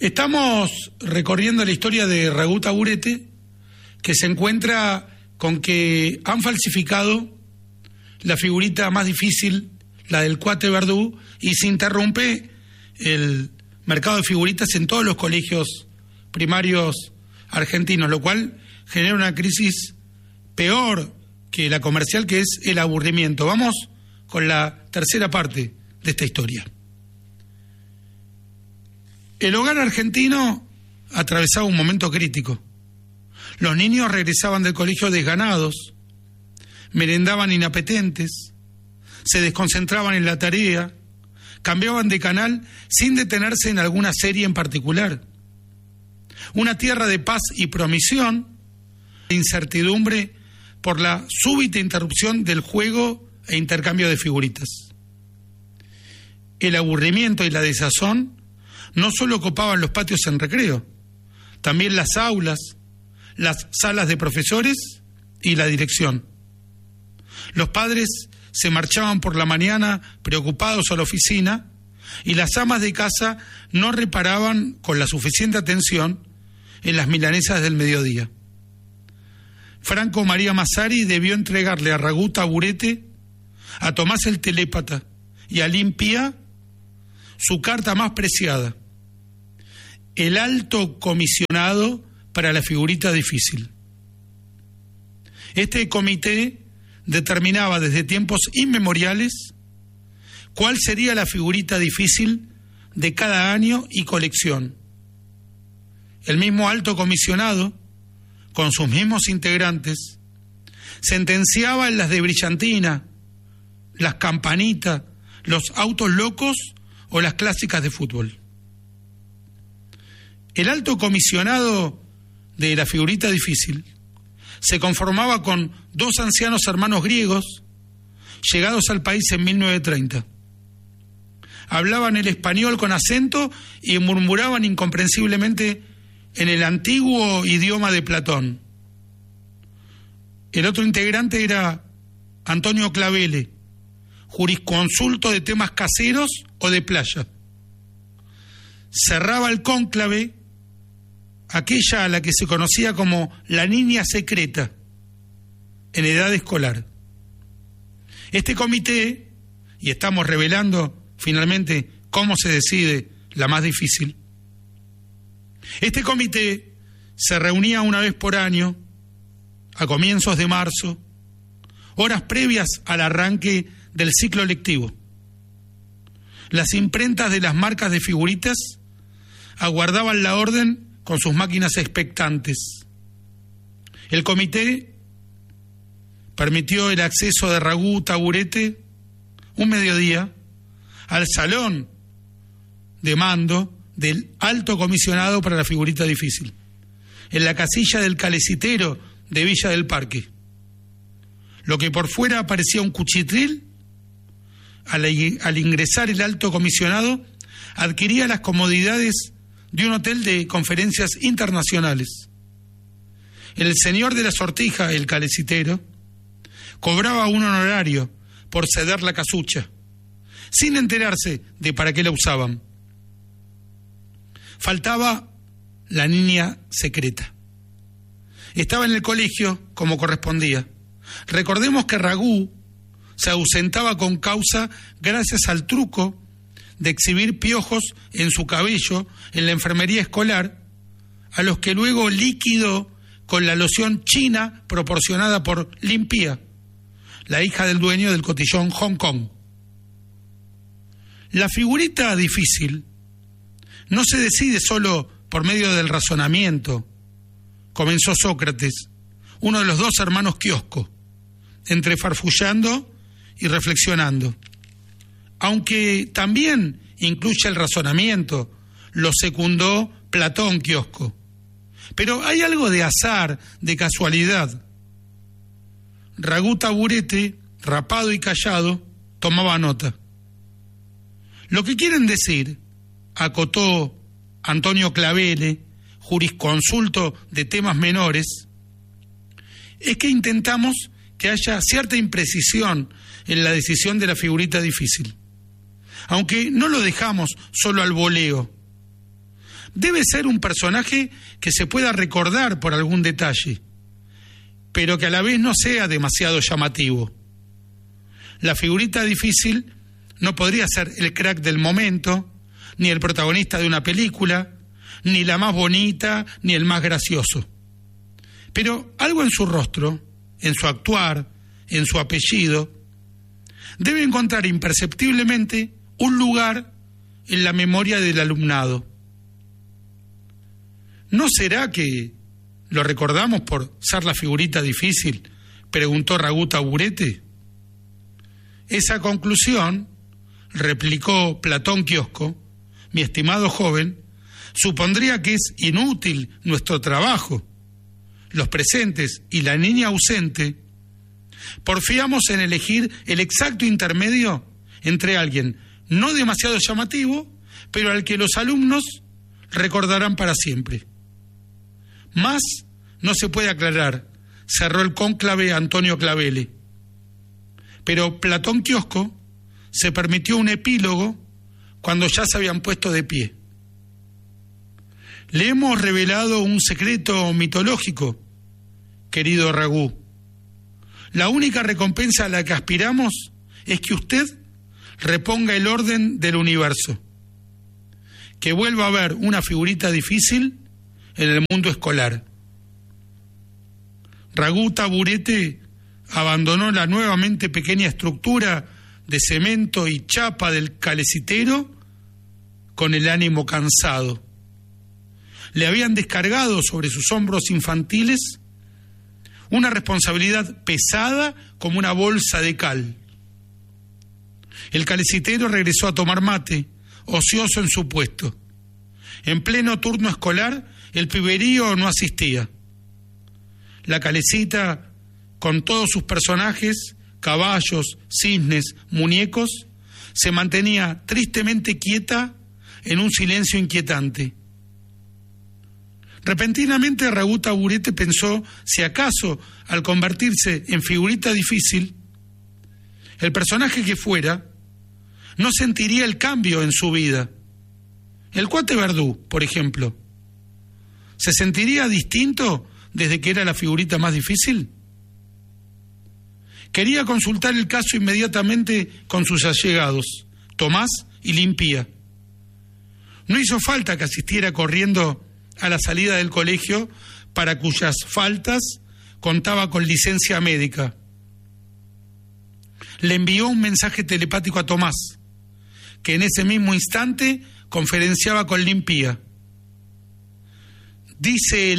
Estamos recorriendo la historia de Ragú Taburete, que se encuentra con que han falsificado la figurita más difícil, la del Cuate Verdú, y se interrumpe el mercado de figuritas en todos los colegios primarios argentinos, lo cual genera una crisis peor que la comercial, que es el aburrimiento. Vamos con la tercera parte de esta historia. El hogar argentino atravesaba un momento crítico. Los niños regresaban del colegio desganados, merendaban inapetentes, se desconcentraban en la tarea, cambiaban de canal sin detenerse en alguna serie en particular. Una tierra de paz y promisión, de incertidumbre por la súbita interrupción del juego e intercambio de figuritas. El aburrimiento y la desazón no solo ocupaban los patios en recreo, también las aulas, las salas de profesores y la dirección. Los padres se marchaban por la mañana preocupados a la oficina y las amas de casa no reparaban con la suficiente atención en las milanesas del mediodía. Franco María Massari debió entregarle a Ragú Taburete, a Tomás el Telépata y a Limpia su carta más preciada: el alto comisionado para la figurita difícil. Este comité determinaba desde tiempos inmemoriales cuál sería la figurita difícil de cada año y colección. El mismo alto comisionado, con sus mismos integrantes, sentenciaba en las de brillantina, las campanitas, los autos locos o las clásicas de fútbol. El alto comisionado de la figurita difícil se conformaba con dos ancianos hermanos griegos llegados al país en 1930. Hablaban el español con acento y murmuraban incomprensiblemente en el antiguo idioma de Platón. El otro integrante era Antonio Clavele, jurisconsulto de temas caseros o de playa. Cerraba el cónclave aquella a la que se conocía como la niña secreta, en edad escolar. Este comité, y estamos revelando finalmente cómo se decide la más difícil, este comité se reunía una vez por año, a comienzos de marzo, horas previas al arranque del ciclo lectivo. Las imprentas de las marcas de figuritas aguardaban la orden con sus máquinas expectantes. El comité permitió el acceso de Ragú Taburete un mediodía al salón de mando del alto comisionado para la figurita difícil, en la casilla del calecitero de Villa del Parque. Lo que por fuera parecía un cuchitril, al ingresar el alto comisionado, adquiría las comodidades de un hotel de conferencias internacionales. El señor de la sortija, el calecitero, cobraba un honorario por ceder la casucha, sin enterarse de para qué la usaban. Faltaba la niña secreta. Estaba en el colegio como correspondía. Recordemos que Ragú se ausentaba con causa gracias al truco de exhibir piojos en su cabello en la enfermería escolar, a los que luego liquidó con la loción china proporcionada por Limpia, la hija del dueño del cotillón Hong Kong. La figurita difícil no se decide solo por medio del razonamiento, comenzó Sócrates, uno de los dos hermanos Quiosco, entre farfullando y reflexionando. Aunque también incluye el razonamiento, lo secundó Platón Quiosco. Pero hay algo de azar, de casualidad. Ragú Taburete, rapado y callado, tomaba nota. Lo que quieren decir, acotó Antonio Clavele, jurisconsulto de temas menores, es que intentamos que haya cierta imprecisión en la decisión de la figurita difícil, aunque no lo dejamos solo al voleo. debe ser un personaje que se pueda recordar por algún detalle, pero que a la vez no sea demasiado llamativo. La figurita difícil no podría ser el crack del momento, ni el protagonista de una película, ni la más bonita, ni el más gracioso. Pero algo en su rostro, en su actuar, en su apellido, debe encontrar imperceptiblemente un lugar en la memoria del alumnado. ¿No será que lo recordamos por ser la figurita difícil?, preguntó Ragú Taburete. Esa conclusión, replicó Platón Quiosco, mi estimado joven, supondría que es inútil nuestro trabajo. Los presentes y la niña ausente porfiamos en elegir el exacto intermedio entre alguien no demasiado llamativo, pero al que los alumnos recordarán para siempre. Más no se puede aclarar, cerró el cónclave Antonio Clavele. Pero Platón Quiosco se permitió un epílogo cuando ya se habían puesto de pie. Le hemos revelado un secreto mitológico, querido Ragú. La única recompensa a la que aspiramos es que usted reponga el orden del universo, que vuelva a haber una figurita difícil en el mundo escolar. Ragú Taburete abandonó la nuevamente pequeña estructura de cemento y chapa del calecitero con el ánimo cansado. Le habían descargado sobre sus hombros infantiles una responsabilidad pesada como una bolsa de cal. El calecitero regresó a tomar mate, ocioso en su puesto. En pleno turno escolar, el piberío no asistía. La calecita, con todos sus personajes, caballos, cisnes, muñecos, se mantenía tristemente quieta en un silencio inquietante. Repentinamente Ragú Taburete pensó si acaso, al convertirse en figurita difícil, el personaje que fuera no sentiría el cambio en su vida. El cuate Verdú, por ejemplo, ¿se sentiría distinto desde que era la figurita más difícil? Quería consultar el caso inmediatamente con sus allegados, Tomás y Limpía. No hizo falta que asistiera corriendo a la salida del colegio, para cuyas faltas contaba con licencia médica. Le envió un mensaje telepático a Tomás, que en ese mismo instante conferenciaba con Limpía. Dice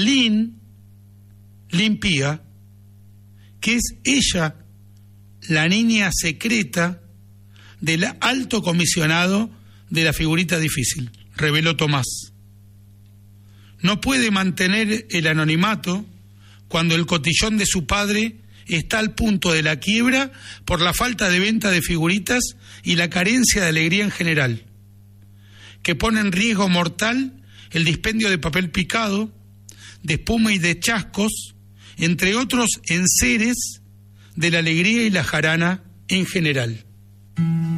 Limpía, que es ella la niña secreta del alto comisionado de la figurita difícil, reveló Tomás. No puede mantener el anonimato cuando el cotillón de su padre está al punto de la quiebra por la falta de venta de figuritas y la carencia de alegría en general, que pone en riesgo mortal el dispendio de papel picado, de espuma y de chascos, entre otros enseres de la alegría y la jarana en general.